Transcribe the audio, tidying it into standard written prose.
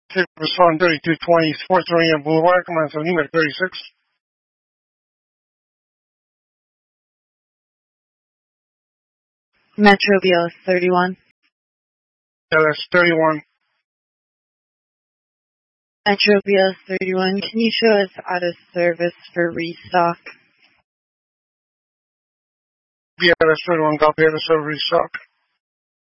Respond 3220 Sports Arena Boulevard. Come on, so number 36. Metro BLS 31. BLS 31. Metro BLS 31, can you show us out of service for restock? BLS 31, copy out of service restock.